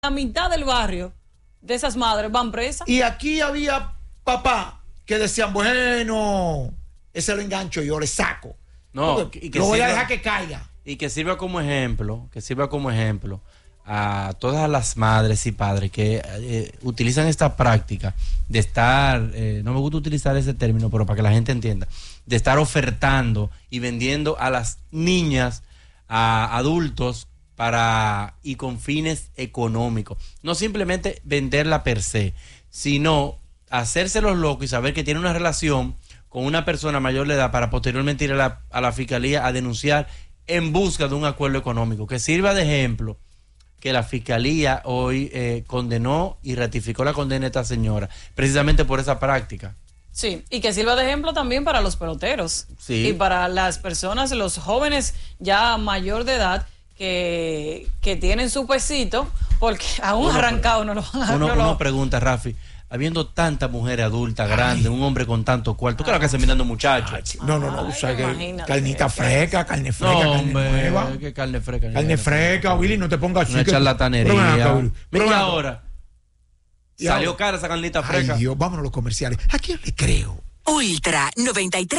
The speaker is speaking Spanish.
la mitad del barrio de esas madres van presas. Y aquí había papá que decían, bueno, ese lo engancho yo, le saco. No, y que lo voy sirva, a dejar que caiga. Y que sirva como ejemplo, a todas las madres y padres que utilizan esta práctica de estar, no me gusta utilizar ese término, pero para que la gente entienda, de estar ofertando y vendiendo a las niñas, a adultos, y con fines económicos. No simplemente venderla per se, sino hacerse los locos y saber que tiene una relación con una persona mayor de edad para posteriormente ir a la fiscalía a denunciar en busca de un acuerdo económico. Que sirva de ejemplo que la fiscalía hoy condenó y ratificó la condena de esta señora, precisamente por esa práctica. Sí, y que sirva de ejemplo también para los peloteros. Sí. Y para las personas, los jóvenes ya mayor de edad que tienen su pesito, porque aún arrancado no lo van a... Uno pregunta, Rafi, habiendo tantas mujeres adultas, grandes, un hombre con tanto cuarto, ¿qué es lo que hacen mirando muchachos? No, o sea, que carnita fresca, carne fresca, no, carne nueva. ¿Qué carne fresca? Carne fresca, Willy, no te pongas así. Una charlatanería. Mira ahora. ahora. Salió cara esa carnita fresca. Ay, Dios, vámonos a los comerciales. ¿A quién le creo? Ultra 93.